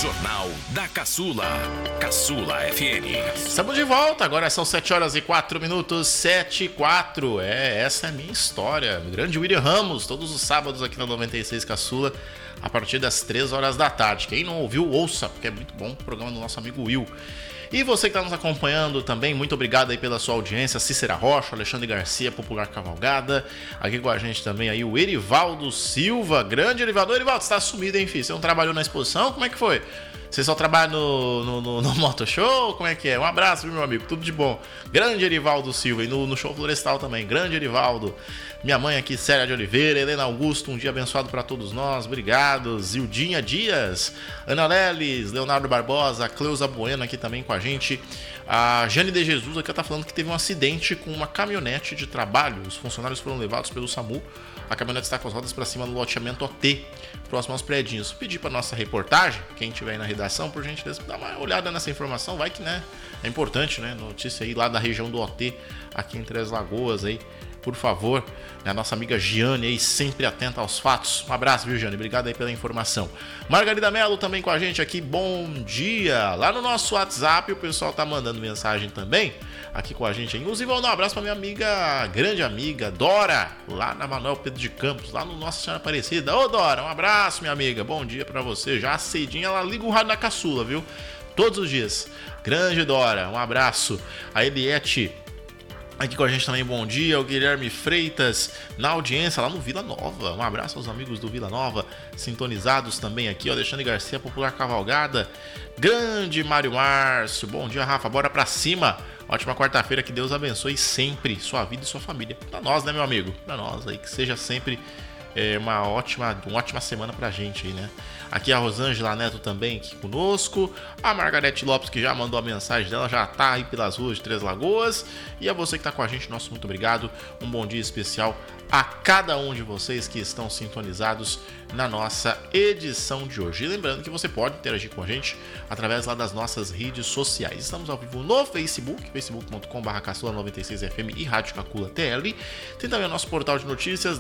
Jornal da Caçula. Caçula FM. Estamos de volta, agora são 7h04, 7h04. Essa é a minha história. O grande William Ramos, todos os sábados aqui na 96 Caçula, a partir das 3 horas da tarde. Quem não ouviu, ouça, porque é muito bom o programa do nosso amigo Will. E você que está nos acompanhando também, muito obrigado aí pela sua audiência. Cícera Rocha, Alexandre Garcia, Popular Cavalgada. Aqui com a gente também aí o Erivaldo Silva, grande Erivaldo. Erivaldo, você tá sumido, hein, filho? Você não trabalhou na exposição? Como é que foi? Você só trabalha no Moto Show? Como é que é? Um abraço, meu amigo, tudo de bom. Grande Erivaldo Silva, e no Show Florestal também, grande Erivaldo. Minha mãe aqui, Célia de Oliveira, Helena Augusto, um dia abençoado para todos nós, obrigado. Zildinha Dias, Ana Leles, Leonardo Barbosa, Cleusa Bueno aqui também com a gente. A Jane de Jesus aqui tá falando que teve um acidente com uma caminhonete de trabalho. Os funcionários foram levados pelo SAMU. A caminhonete está com as rodas para cima no loteamento OT, próximo aos predinhos. Pedi para nossa reportagem, quem estiver aí na redação, por gentileza, dar uma olhada nessa informação. Vai que, né, é importante, né? Notícia aí lá da região do OT, aqui em Três Lagoas aí. Por favor, a nossa amiga Giane aí, sempre atenta aos fatos. Um abraço, viu, Giane? Obrigado aí pela informação. Margarida Mello também com a gente aqui, bom dia. Lá no nosso WhatsApp, o pessoal tá mandando mensagem também, aqui com a gente. Inclusive, vou dar um abraço pra minha amiga, grande amiga, Dora, lá na Manuel Pedro de Campos, lá no Nossa Senhora Aparecida. Ô, Dora, um abraço, minha amiga, bom dia pra você. Já cedinho, ela liga o rádio na caçula, viu? Todos os dias. Grande Dora, um abraço. A Eliette aqui com a gente também, bom dia. O Guilherme Freitas na audiência lá no Vila Nova. Um abraço aos amigos do Vila Nova, sintonizados também aqui. O Alexandre Garcia, Popular Cavalgada. Grande Mário Márcio, bom dia, Rafa. Bora pra cima. Ótima quarta-feira, que Deus abençoe sempre sua vida e sua família. Pra nós, né, meu amigo? Pra nós aí, que seja sempre uma ótima semana pra gente aí, né? Aqui a Rosângela Neto também aqui conosco. A Margarete Lopes, que já mandou a mensagem dela, já tá aí pelas ruas de Três Lagoas. E a você que tá com a gente, nosso muito obrigado. Um bom dia especial a cada um de vocês que estão sintonizados na nossa edição de hoje. E lembrando que você pode interagir com a gente através lá das nossas redes sociais. Estamos ao vivo no Facebook, facebook.com/caçula96fm e Rádio Caçula TL. Tem também o nosso portal de notícias,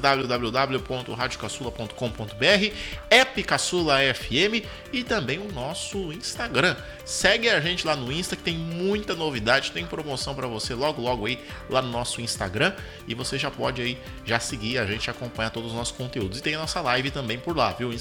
www.radiocaçula.com.br, app Caçula FM e também o nosso Instagram. Segue a gente lá no Insta que tem muita novidade, tem promoção para você logo aí lá no nosso Instagram e você já pode aí já seguir a gente, acompanhar todos os nossos conteúdos. E tem a nossa live também por lá, viu?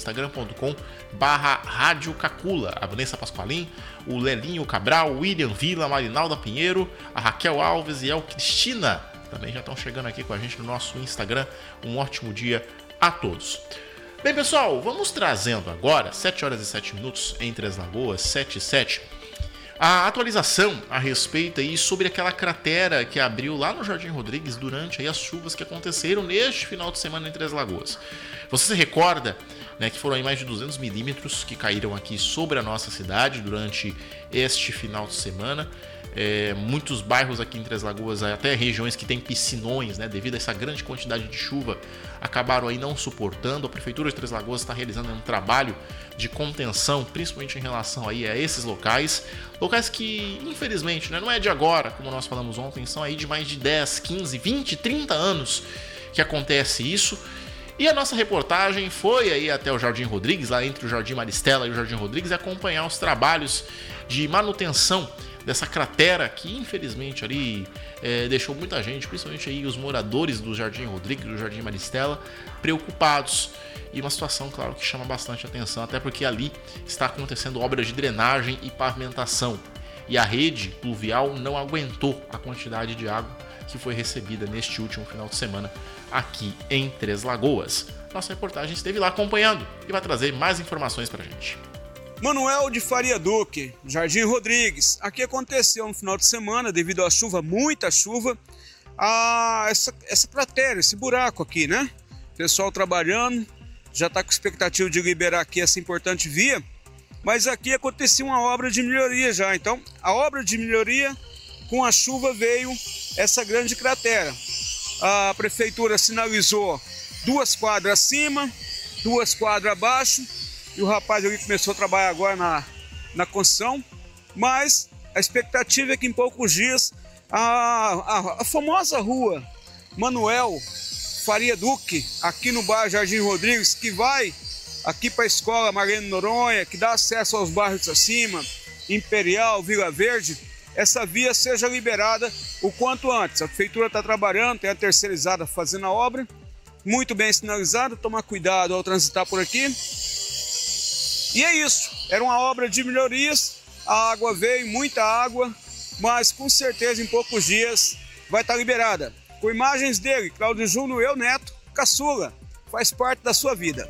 instagram.com/radiocacula. A Vanessa Pasqualin, o Lelinho Cabral, o William Vila, a Marinalda Pinheiro, a Raquel Alves e a Cristina também já estão chegando aqui com a gente no nosso Instagram. Um ótimo dia a todos. Bem, pessoal, vamos trazendo agora, 7h07 em Três Lagoas, 7h07, a atualização a respeito aí sobre aquela cratera que abriu lá no Jardim Rodrigues durante aí as chuvas que aconteceram neste final de semana em Três Lagoas. Você se recorda, né, que foram aí mais de 200 milímetros que caíram aqui sobre a nossa cidade durante este final de semana. Muitos bairros aqui em Três Lagoas, até regiões que tem piscinões, né, devido a essa grande quantidade de chuva, acabaram aí não suportando. A Prefeitura de Três Lagoas está realizando um trabalho de contenção, principalmente em relação aí a esses locais que, infelizmente, né, não é de agora, como nós falamos ontem, são aí de mais de 10, 15, 20, 30 anos que acontece isso. E a nossa reportagem foi aí até o Jardim Rodrigues, lá entre o Jardim Maristela e o Jardim Rodrigues, e acompanhar os trabalhos de manutenção dessa cratera que infelizmente ali deixou muita gente, principalmente aí os moradores do Jardim Rodrigues, do Jardim Maristela, preocupados. E uma situação, claro, que chama bastante atenção, até porque ali está acontecendo obras de drenagem e pavimentação. E a rede pluvial não aguentou a quantidade de água que foi recebida neste último final de semana aqui em Três Lagoas. Nossa reportagem esteve lá acompanhando e vai trazer mais informações pra gente. Manuel de Faria Duque, Jardim Rodrigues. Aqui aconteceu no final de semana, devido à chuva, muita chuva, essa cratera, esse buraco aqui, né? Pessoal trabalhando, já está com expectativa de liberar aqui essa importante via, mas aqui acontecia uma obra de melhoria já. Então, a obra de melhoria, com a chuva veio essa grande cratera. A prefeitura sinalizou 2 quadras acima, 2 quadras abaixo, e o rapaz ali começou a trabalhar agora na construção, mas a expectativa é que em poucos dias a famosa rua Manuel Faria Duque, aqui no bairro Jardim Rodrigues, que vai aqui para a escola Mariano Noronha, que dá acesso aos bairros acima, Imperial, Vila Verde, essa via seja liberada o quanto antes. A prefeitura está trabalhando, tem a terceirizada fazendo a obra, muito bem sinalizada, tomar cuidado ao transitar por aqui. E é isso, era uma obra de melhorias, a água veio, muita água, mas com certeza em poucos dias vai estar liberada. Com imagens dele, Cláudio Júnior, eu Neto, Caçula, faz parte da sua vida.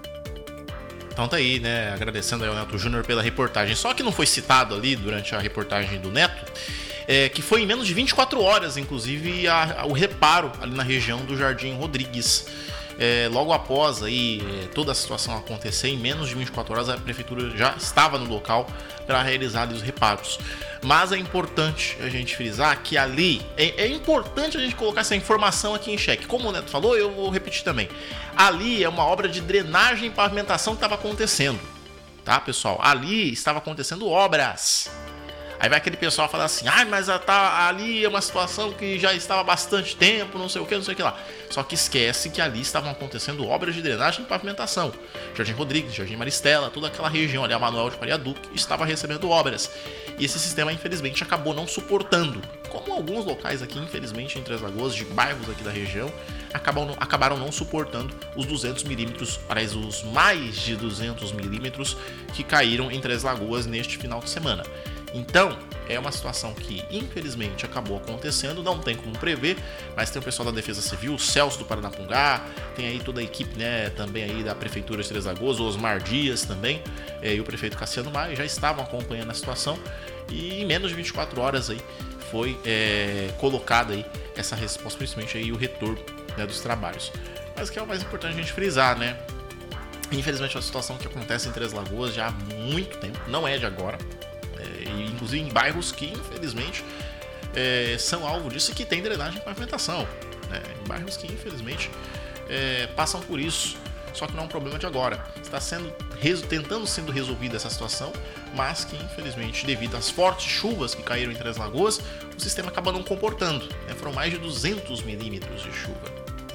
Então tá aí, né? Agradecendo aí ao Neto Júnior pela reportagem. Só que não foi citado ali durante a reportagem do Neto, que foi em menos de 24 horas, inclusive, o reparo ali na região do Jardim Rodrigues. Logo após aí toda a situação acontecer, em menos de 24 horas a prefeitura já estava no local para realizar ali os reparos. Mas é importante a gente frisar que ali é importante a gente colocar essa informação aqui em xeque. Como o Neto falou, eu vou repetir também. Ali é uma obra de drenagem e pavimentação que estava acontecendo, tá, pessoal? Ali estava acontecendo obras. Aí vai aquele pessoal falar assim, mas ali é uma situação que já estava há bastante tempo, não sei o que lá. Só que esquece que ali estavam acontecendo obras de drenagem e pavimentação. Jardim Rodrigues, Jardim Maristela, toda aquela região ali, a Manuel de Faria Duque, estava recebendo obras. E esse sistema, infelizmente, acabou não suportando. Como alguns locais aqui, infelizmente, em Três Lagoas, de bairros aqui da região, acabaram não suportando os 200 milímetros, aliás, os mais de 200 milímetros que caíram em Três Lagoas neste final de semana. Então, é uma situação que infelizmente acabou acontecendo, não tem como prever, mas tem o pessoal da Defesa Civil, o Celso do Paranapungá, tem aí toda a equipe, né, também aí da Prefeitura de Três Lagoas, o Osmar Dias também, e o prefeito Cassiano Maia já estavam acompanhando a situação e em menos de 24 horas aí foi colocada aí essa resposta, principalmente aí o retorno, né, dos trabalhos. Mas o que é o mais importante a gente frisar, né? Infelizmente é uma situação que acontece em Três Lagoas já há muito tempo, não é de agora. Inclusive em bairros que infelizmente são alvo disso e que tem drenagem e pavimentação, né? Em bairros que infelizmente passam por isso, só que não é um problema de agora, está tentando sendo resolvida essa situação, mas que infelizmente devido às fortes chuvas que caíram em Três Lagoas, o sistema acaba não comportando, né? Foram mais de 200 milímetros de chuva.